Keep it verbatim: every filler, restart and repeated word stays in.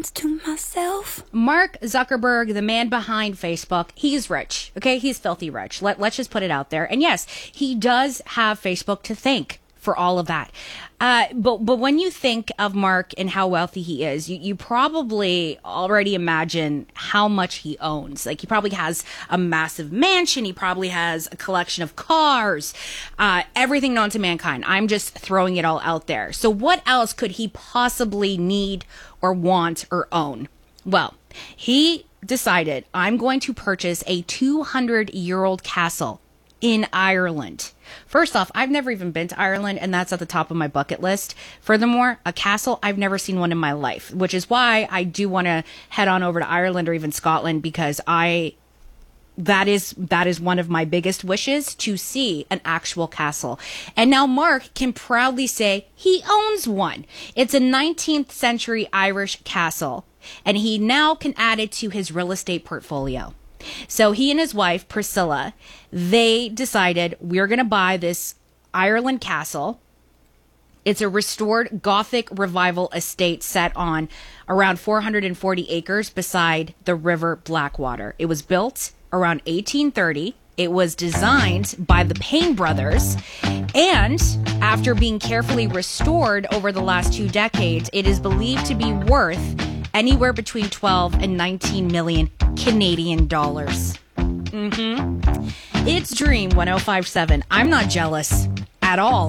thoughts to myself. Mark Zuckerberg, the man behind Facebook, he's rich. Okay, he's filthy rich. Let, let's just put it out there. And yes, he does have Facebook to thank for all of that. Uh, but but when you think of Mark and how wealthy he is, you, you probably already imagine how much he owns. Like, he probably has a massive mansion. He probably has a collection of cars, uh, everything known to mankind. I'm just throwing it all out there. So what else could he possibly need or want or own? Well, he decided, I'm going to purchase a two hundred year old castle in Ireland. First off, I've never even been to Ireland, and that's at the top of my bucket list. Furthermore, a castle, I've never seen one in my life, which is why I do want to head on over to Ireland or even Scotland, because I that is that is one of my biggest wishes, to see an actual castle. And now Mark can proudly say he owns one. It's a nineteenth century Irish castle, and he now can add it to his real estate portfolio. So he and his wife, Priscilla, they decided, we're going to buy this Ireland castle. It's a restored Gothic revival estate set on around four hundred forty acres beside the River Blackwater. It was built around eighteen thirty. It was designed by the Payne brothers. And after being carefully restored over the last two decades, it is believed to be worth anywhere between twelve and nineteen million Canadian dollars. Mm-hmm. It's Dream one oh five point seven. I'm not jealous at all.